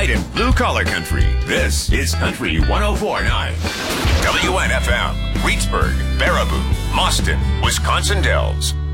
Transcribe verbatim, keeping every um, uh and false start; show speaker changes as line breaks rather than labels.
tonight in Blue Collar Country. This is Country one oh four point nine. W N F M, Reedsburg, Baraboo, Mauston, Wisconsin Dells.